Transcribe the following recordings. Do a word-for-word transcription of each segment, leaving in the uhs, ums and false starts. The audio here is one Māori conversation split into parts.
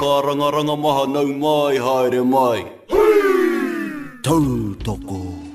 Karanga-ranga maha nau mai haere mai. Tau toko.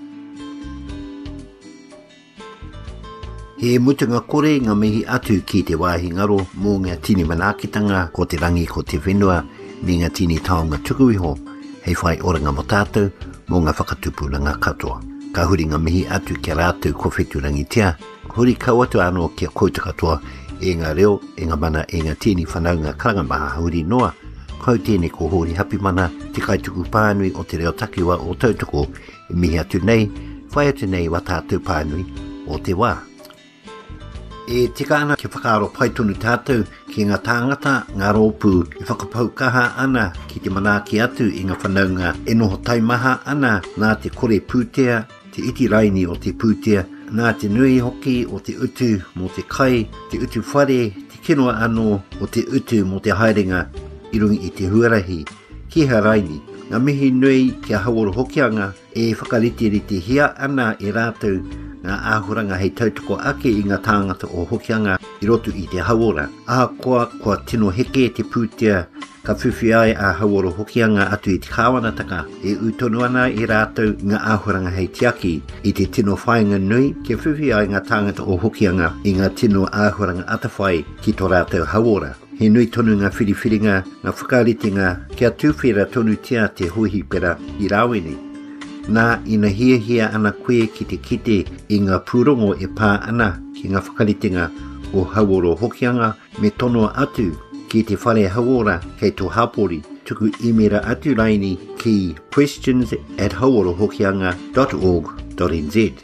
He mutunga kore ngā mihi atu ki te wāhi ngaro mō ngā tini manakitanga ko te rangi ko te whenua me ngā tini taonga tukuiho hei whai oranga mo tātou mō ngā whakatupu na ngā katoa. Ka huri ngā mihi atu kia rātou ko whetu rangi tia, huri kauatu anō kia kouta katoa e ngā reo, e ngā mana, e ngā tini whanaunga karangamaha huri noa, kau tēne ko hori hapi mana, te kaituku pānui o te reo takiwa o tautoko, e mihi atu nei, whai atu nei wa tātou pānui o te wā. E tika ana ki whakaaro paitunu tātou ki ngā tāngata, ngā rōpū, e whakapau kaha ana ki te manaki atu i ngā whanaunga e noho taimaha ana nā te kore pūtea, te iti raini o te pūtea, nā te nui hoki o te utu mo te kai, te utu whare, te kinoa anō o te utu mo te haerenga i rungi i te huarahi. Ki ha raini, ngā mihi nui kia haworo hokianga e whakariti hia ana e rātou ngā āhuranga hei tautoko ake i ngā tāngata o hokianga i rotu i te hawora. A koa koa tino heke te pūtea ka whiwhi ai a haworo hokianga atu i te kāwanataka e utonu ana i rātou ngā āhuranga hei tiaki i te tino whainga nui ke whiwhi ai ngā tāngata o hokianga i ngā tino āhuranga atawhai ki tō rātou hawora. He nui tonu ngā whiriwhiringa, ngā whakaritinga kia tūwhera tonu tia te huhi pera i rāwene. Nā ina hia hia ana koe ki te kite i ngā pūrongo e pā ana ki ngā whakaritinga o haworo hokianga me tono atu ki te whare hawora kei tō hapori tuku imera atu raini ki questions at haworohokianga dot org dot n z.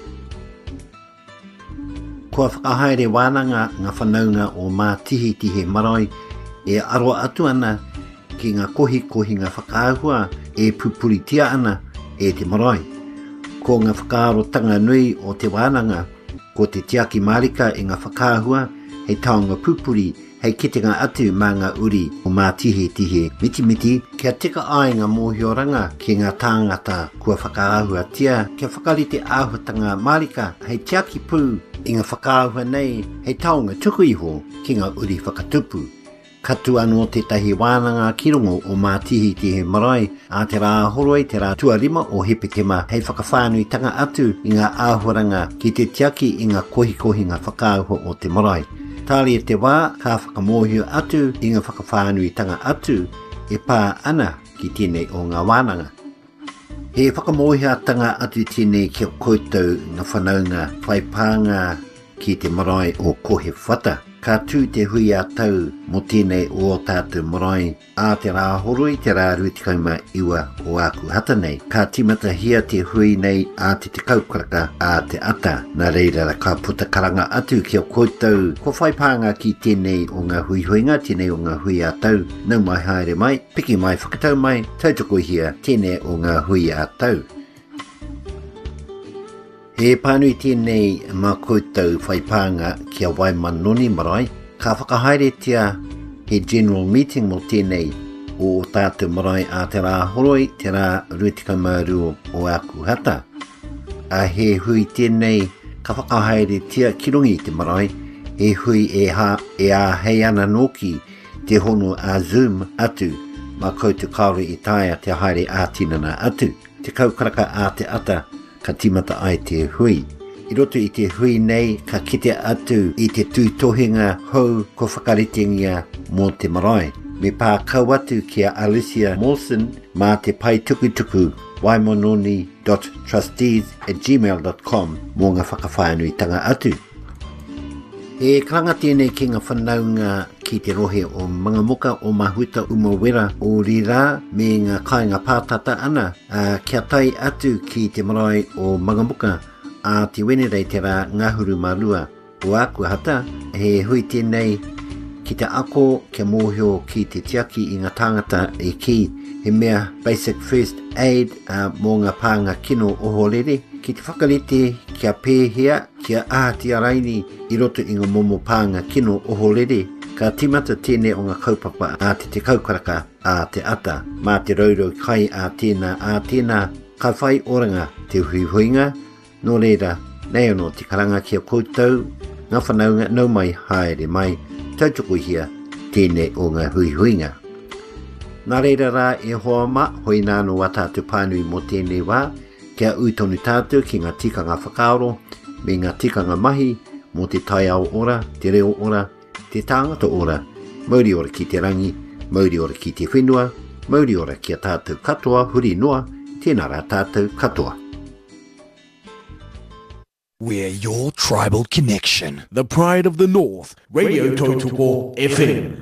Kua whakahaere wānanga ngā whanaunga o mā tihi tihe marae e aroa atu ana ki ngā kohi kohi ngā whakaahua e pupuritia ana e te marae. Ko ngā whakaarotanga nui o te wānanga, ko te tiaki marika e ngā whakaahua hei taonga pupuri hei kitenga atu mā ngā uri o mā tihe tihe miti miti kia tika ai ngā mōhioranga ki ngā tāngata kua whakaahua tia kia whakarite āhutanga marika hei tiaki pū i ngā whakaahua nei hei taonga tuku iho ki ngā uri whakatupu. Katu anō te tahi wānanga kirongo o mā tihi tihe marae a te rā horoi te rā tuarima o hepetema hei whakawhānui tanga atu i ngā āhuranga ki te tiaki i ngā kohi kohi ngā whakaahua o te marae. Tāli e te wā ka whakamohio atu i ngā whakawhānui tanga atu e pā ana ki tēnei o ngā wānanga. He whakamohia tanga atu tēnei kia koutou ngā whanaunga whaipānga ki te marae o kohe whata. Ka tū te hui a tau mo tēnei o tātou marae a te rā horoi te rā ruitikauma iwa o aku hata nei. Ka timata hia te hui nei a te te kaukaraka a te ata. Nā reira ka puta karanga atu kia koutou ko whaipānga ki tēnei o ngā hui huinga, tēnei o ngā hui a tau. Nau mai haere mai, piki mai whakatau mai, tautoko hia tēnei o ngā hui a tau. He pānui tēnei mā koutou whaipānga kia wai manoni marae, ka whakahaere tia he general meeting mo tēnei o tātou marae a te rā horoi, te rā ruitikamaru o aku hata. A he hui tēnei ka whakahaere tia kirongi te marae, he hui e, ha, e a hei ana noki te hono a Zoom atu, mā koutou kaore i taia te haere a tinana atu, te kaukaraka a te ata, ka timata ai te hui. I roto i te hui nei, ka kite atu i te tūtohinga hou ko whakaritingia mō te marae. Me pā kau atu kia Alicia Mawson mā te pai tuku tuku waimononi dot trustees at gmail dot com mō ngā whakawhānui tanga atu. E karanga tēnei ki ngā whanaunga ki te rohe o Mangamuka o Mahuta Umawera o Rira me ngā kāinga pātata ana a kia tai atu ki te marae o Mangamuka a te wenerei te rā ngahuru marua o aku hata he hui tēnei ki te ako kia mōhio ki te tiaki i ngā tāngata e ki he mea basic first aid a mō ngā pānga kino o horere ki te whakarite kia pēhea kia ātia raini i roto i ngā momo pānga kino o horere ka timata tēnei o ngā kaupapa a te te kaukaraka a te ata mā te raurau kai a tēnā a tēnā ka whai oranga te huihuinga no reira nei ono te karanga kia koutou ngā whanaunga nau mai haere mai tautoko hia tēnei o ngā huihuinga. Nā reira rā e hoa ma, hoi nāno wa tātou pānui mō tēnei wā, kia ui tonu tātou ki ngā tikanga whakaaro, me ngā tikanga mahi, mō te tai ao ora, te reo ora, te tāngata ora, mauri ora ki te rangi, mauri ora ki te whenua, mauri ora ki a tātou katoa, huri noa, tēnā rā tātou katoa. We're your tribal connection. The pride of the North, Radio Tautoko F M.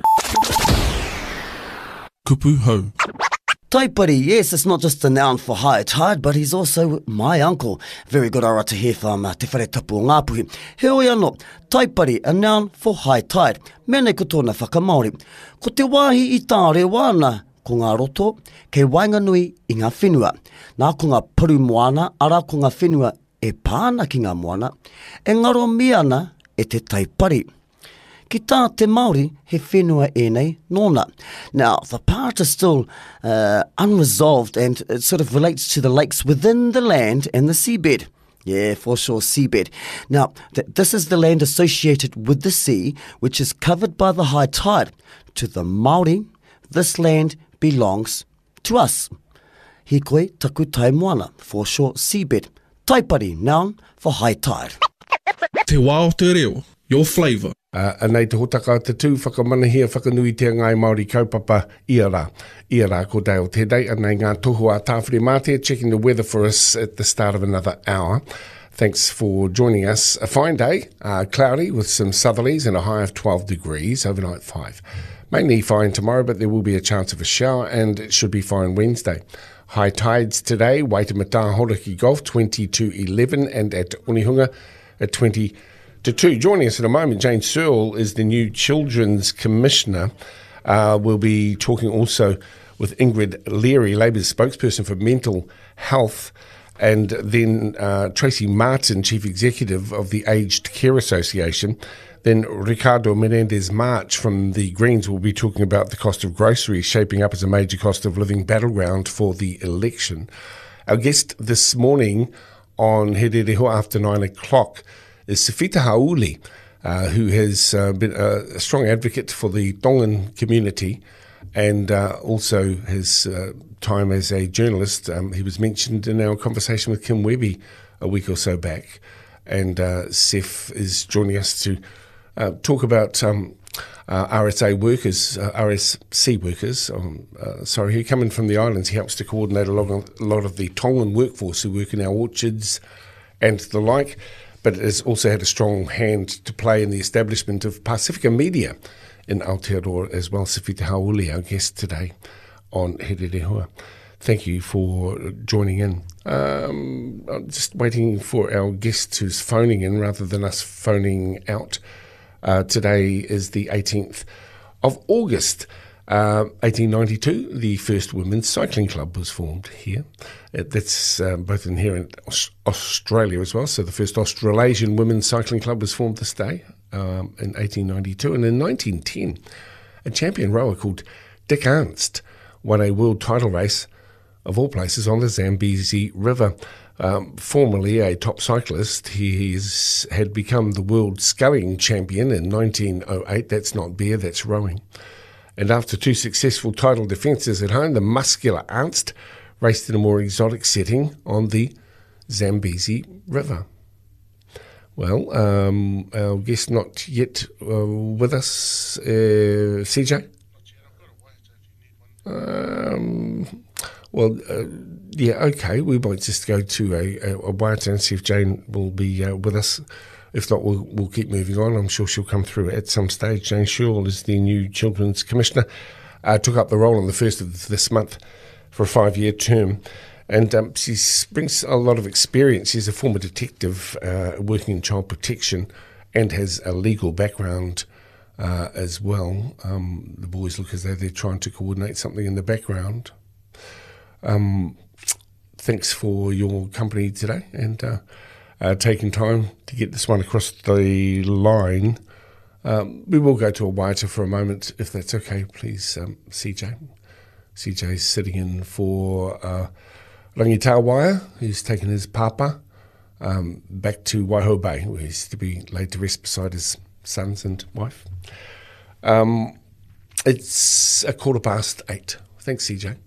Kupu hau. Taipari, yes, it's not just a noun for high tide, but he's also my uncle. Very good ara te he from uh, Te Whare Tapu o Ngāpuhi. He oi anō, taipari, a noun for high tide. Mēnei ko tōna whakamaori. Ko te wāhi i tāre wāna, ko ngā roto, kei wainganui i ngā whenua. Nā ko ngā puru moana, ara ko ngā whenua e pāna ki ngā moana, e ngaro miana e te taipari. Ki tā te Māori, he whenua e nei nōna. Now, the part is still uh, unresolved and it sort of relates to the lakes within the land and the seabed. Yeah, for sure, seabed. Now, th- this is the land associated with the sea, which is covered by the high tide. To the Māori, this land belongs to us. Hikoi taku tai moana, for sure, seabed. Taipari, noun for high tide. Te wā o te reo, your flavour. Uh, anei te hotaka te tū whakamanahia whakanui te ngai Māori kaupapa ia rā. Ia rā ko Dale Tedei, anei ngā tohu a tāwhiri mātea, checking the weather for us at the start of another hour. Thanks for joining us. A fine day, uh, cloudy with some southerlies and a high of twelve degrees, overnight five. Mainly fine tomorrow, but there will be a chance of a shower and it should be fine Wednesday. High tides today, Waitemata Horiki Golf twenty-two eleven and at Onehunga at twenty to two. Joining us in a moment, Jane Searle is the new Children's Commissioner. Uh, we'll be talking also with Ingrid Leary, Labour's spokesperson for mental health, and then uh, Tracy Martin, Chief Executive of the Aged Care Association. Then Ricardo Menendez-March from the Greens will be talking about the cost of groceries shaping up as a major cost of living battleground for the election. Our guest this morning on He Re Re Hoa after nine o'clock is Sefita Hauli, uh, who has uh, been a strong advocate for the Tongan community and uh, also his uh, time as a journalist. Um, he was mentioned in our conversation with Kim Webby a week or so back. And uh, Sef is joining us to Uh, talk about um, uh, R S A workers, uh, R S C workers, um, uh, sorry, who come in from the islands. He helps to coordinate a lot, of, a lot of the Tongan workforce who work in our orchards and the like, but has also had a strong hand to play in the establishment of Pacifica Media in Aotearoa as well. Sefita Hauli, our guest today on He Re Re Hoa. Thank you for joining in. Um, I'm just waiting for our guest who's phoning in rather than us phoning out. Uh, today is the eighteenth of August, uh, eighteen ninety-two. The first women's cycling club was formed here. It, that's um, both in here in Aus- Australia as well. So the first Australasian women's cycling club was formed this day um, in eighteen ninety-two. And in nineteen ten, a champion rower called Dick Ernst won a world title race, of all places, on the Zambezi River. Um, formerly a top cyclist, he is, had become the world sculling champion in nineteen oh eight. That's not beer, that's rowing. And after two successful title defences at home, the muscular Ernst raced in a more exotic setting on the Zambezi River. Well, um, our guest not yet uh, with us, uh, C J? Um, well, uh, yeah, okay, we might just go to a, a, a wire and see if Jane will be uh, with us. If not, we'll, we'll keep moving on. I'm sure she'll come through at some stage. Jane Searle is the new Children's Commissioner. Uh, took up the role on the first of this month for a five-year term. And um, she brings a lot of experience. She's a former detective uh, working in child protection and has a legal background uh, as well. Um, the boys look as though they're trying to coordinate something in the background. Um, thanks for your company today and uh, uh, taking time to get this one across the line. Um, we will go to a waiter for a moment, if that's okay, please, um, C J. C J's sitting in for uh, Rangita Wire, who's taken his papa um, back to Waiho Bay, where he's to be laid to rest beside his sons and wife. Um, it's a quarter past eight. Thanks, C J.